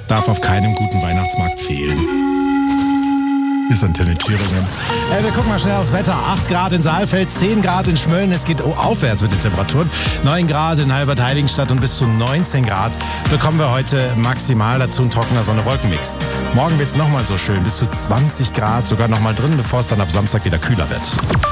darf auf keinem guten Weihnachtsmarkt fehlen. Ist Antenne Thüringen. Wir gucken mal schnell aufs Wetter. 8 Grad in Saalfeld, 10 Grad in Schmölln. Es geht aufwärts mit den Temperaturen. 9 Grad in Halbert-Heiligenstadt und bis zu 19 Grad bekommen wir heute maximal. Dazu ein trockener Sonne-Wolken-Mix. Morgen wird es nochmal so schön. Bis zu 20 Grad, sogar nochmal drin, bevor es dann ab Samstag wieder kühler wird.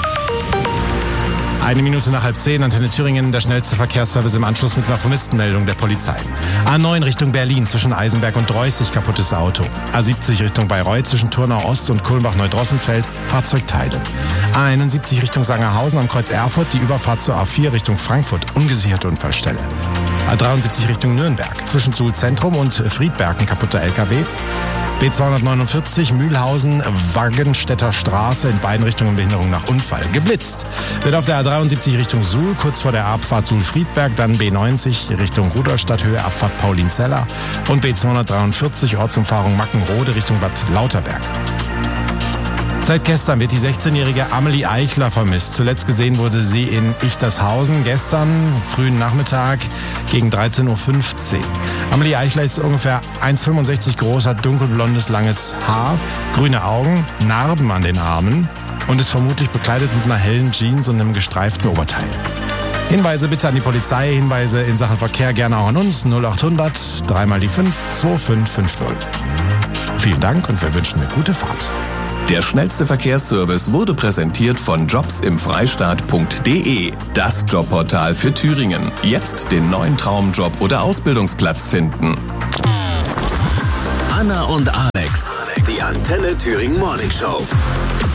1 Minute nach 9:30, Antenne Thüringen, der schnellste Verkehrsservice im Anschluss mit einer Vermisstenmeldung der Polizei. A9 Richtung Berlin, zwischen Eisenberg und Dreußig, kaputtes Auto. A70 Richtung Bayreuth, zwischen Turnau Ost und Kulmbach-Neudrossenfeld, Fahrzeugteile. A71 Richtung Sangerhausen am Kreuz Erfurt, die Überfahrt zur A4 Richtung Frankfurt, ungesicherte Unfallstelle. A73 Richtung Nürnberg, zwischen Suhl Zentrum und Friedberg, ein kaputter LKW. B249 Mühlhausen, Waggenstädter Straße, in beiden Richtungen Behinderung nach Unfall. Geblitzt wird auf der A73 Richtung Suhl, kurz vor der Abfahrt Suhl-Friedberg, dann B90 Richtung Rudolstadt, Höhe Abfahrt Paulinzeller und B243 Ortsumfahrung Mackenrode Richtung Bad Lauterberg. Seit gestern wird die 16-jährige Amelie Eichler vermisst. Zuletzt gesehen wurde sie in Ichtershausen gestern, frühen Nachmittag, gegen 13.15 Uhr. Amelie Eichler ist ungefähr 1,65 groß, hat dunkelblondes, langes Haar, grüne Augen, Narben an den Armen und ist vermutlich bekleidet mit einer hellen Jeans und einem gestreiften Oberteil. Hinweise bitte an die Polizei, Hinweise in Sachen Verkehr gerne auch an uns, 0800 3 mal die 5 2550. Vielen Dank und wir wünschen eine gute Fahrt. Der schnellste Verkehrsservice wurde präsentiert von jobsimfreistaat.de, das Jobportal für Thüringen. Jetzt den neuen Traumjob oder Ausbildungsplatz finden. Anna und Alex, die Antenne Thüringen Morning Show.